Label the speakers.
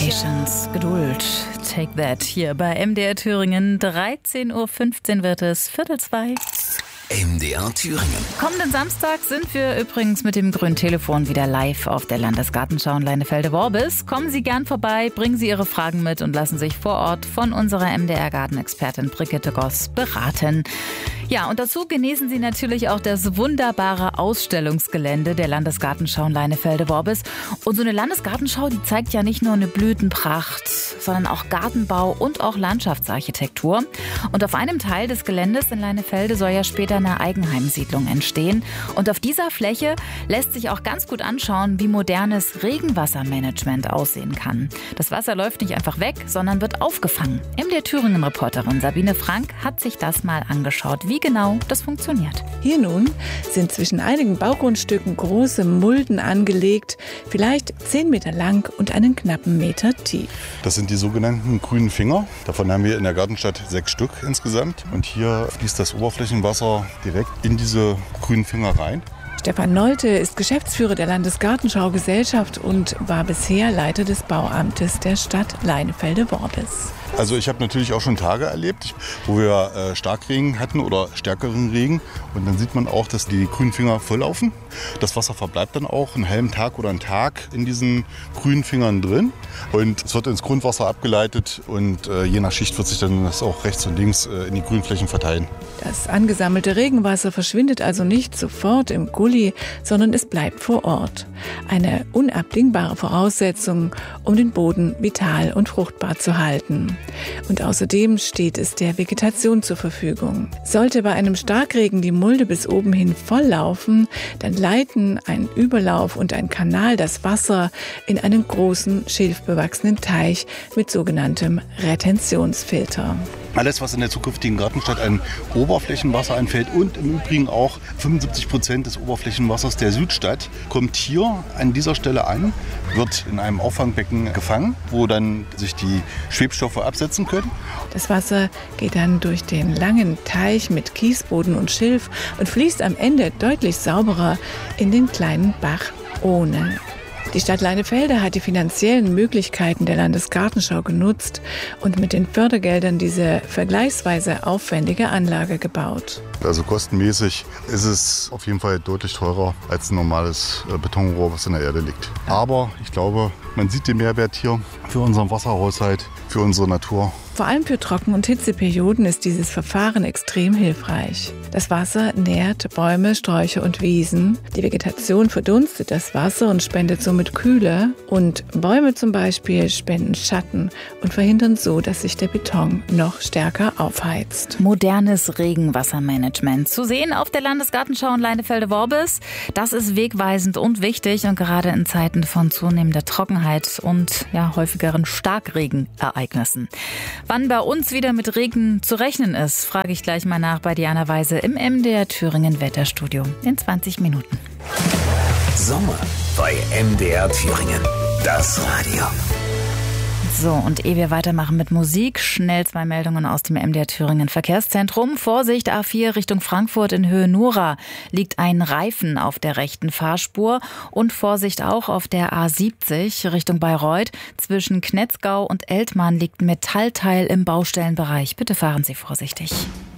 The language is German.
Speaker 1: Patience, Geduld, take that. Hier bei MDR Thüringen, 13.15 Uhr wird es, 13:45.
Speaker 2: MDR Thüringen.
Speaker 1: Kommenden Samstag sind wir übrigens mit dem grünen Telefon wieder live auf der Landesgartenschau in Leinefelde-Worbis. Kommen Sie gern vorbei, bringen Sie Ihre Fragen mit und lassen sich vor Ort von unserer MDR-Gartenexpertin Brigitte Goss beraten. Ja, und dazu genießen Sie natürlich auch das wunderbare Ausstellungsgelände der Landesgartenschau in Leinefelde-Worbis. Und so eine Landesgartenschau, die zeigt ja nicht nur eine Blütenpracht, sondern auch Gartenbau und auch Landschaftsarchitektur. Und auf einem Teil des Geländes in Leinefelde soll ja später eine Eigenheimsiedlung entstehen. Und auf dieser Fläche lässt sich auch ganz gut anschauen, wie modernes Regenwassermanagement aussehen kann. Das Wasser läuft nicht einfach weg, sondern wird aufgefangen. MDR Thüringen-Reporterin Sabine Frank hat sich das mal angeschaut, wie genau das funktioniert.
Speaker 3: Hier nun sind zwischen einigen Baugrundstücken große Mulden angelegt, vielleicht 10 Meter lang und einen knappen Meter tief.
Speaker 4: Das sind die sogenannten grünen Finger. Davon haben wir in der Gartenstadt 6 Stück insgesamt. Und hier fließt das Oberflächenwasser direkt in diese grünen Finger rein.
Speaker 3: Stefan Nolte ist Geschäftsführer der Landesgartenschau-Gesellschaft und war bisher Leiter des Bauamtes der Stadt Leinefelde-Worbis.
Speaker 4: Also ich habe natürlich auch schon Tage erlebt, wo wir Starkregen hatten oder stärkeren Regen. Und dann sieht man auch, dass die grünen Finger volllaufen. Das Wasser verbleibt dann auch einen halben Tag oder einen Tag in diesen grünen Fingern drin. Und es wird ins Grundwasser abgeleitet und je nach Schicht wird sich dann das auch rechts und links in die Grünflächen verteilen.
Speaker 3: Das angesammelte Regenwasser verschwindet also nicht sofort im Gully, sondern es bleibt vor Ort. Eine unabdingbare Voraussetzung, um den Boden vital und fruchtbar zu halten. Und außerdem steht es der Vegetation zur Verfügung. Sollte bei einem Starkregen die Mulde bis oben hin volllaufen, dann leiten ein Überlauf und ein Kanal das Wasser in einen großen, schilfbewachsenen Teich mit sogenanntem Retentionsfilter.
Speaker 4: Alles, was in der zukünftigen Gartenstadt an Oberflächenwasser anfällt und im Übrigen auch 75% des Oberflächenwassers der Südstadt, kommt hier an dieser Stelle an, wird in einem Auffangbecken gefangen, wo dann sich die Schwebstoffe absetzen können.
Speaker 3: Das Wasser geht dann durch den langen Teich mit Kiesboden und Schilf und fließt am Ende deutlich sauberer in den kleinen Bach Ohne. Die Stadt Leinefelde hat die finanziellen Möglichkeiten der Landesgartenschau genutzt und mit den Fördergeldern diese vergleichsweise aufwendige Anlage gebaut.
Speaker 4: Also kostenmäßig ist es auf jeden Fall deutlich teurer als ein normales Betonrohr, was in der Erde liegt. Aber ich glaube, man sieht den Mehrwert hier für unseren Wasserhaushalt, für unsere Natur.
Speaker 3: Vor allem für Trocken- und Hitzeperioden ist dieses Verfahren extrem hilfreich. Das Wasser nährt Bäume, Sträucher und Wiesen. Die Vegetation verdunstet das Wasser und spendet somit Kühle. Und Bäume zum Beispiel spenden Schatten und verhindern so, dass sich der Beton noch stärker aufheizt.
Speaker 1: Modernes Regenwassermanagement. Zu sehen auf der Landesgartenschau in Leinefelde-Worbis. Das ist wegweisend und wichtig und gerade in Zeiten von zunehmender Trockenheit und häufigeren Starkregenereignissen. Wann bei uns wieder mit Regen zu rechnen ist, frage ich gleich mal nach bei Diana Weise im MDR Thüringen Wetterstudio in 20 Minuten.
Speaker 2: Sommer bei MDR Thüringen. Das Radio.
Speaker 1: So, und ehe wir weitermachen mit Musik, schnell 2 Meldungen aus dem MDR Thüringen Verkehrszentrum. Vorsicht, A4 Richtung Frankfurt in Höhe Nura liegt ein Reifen auf der rechten Fahrspur. Und Vorsicht auch auf der A70 Richtung Bayreuth. Zwischen Knetzgau und Eltmann liegt ein Metallteil im Baustellenbereich. Bitte fahren Sie vorsichtig.